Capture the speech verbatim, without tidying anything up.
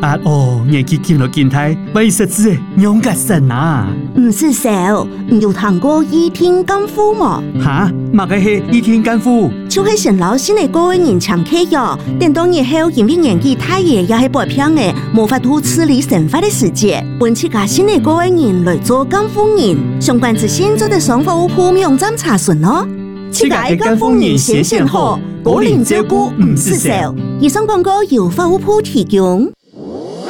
啊哦，年纪见到见睇，为实质的养个神啊！ 唔是少，唔有谈过倚天干夫吗？ 哈，嘛个是倚天干夫， 就是陈老师的个位人常客哟。等到日后因为年纪太爷也系白偏的，无法度处理神法的世界，本次加新的个位人来做干夫人，相关资讯做在上服务铺网站查询哦。 七个干夫人先选好，果然照顾唔是少。 以上广告由服务铺提供。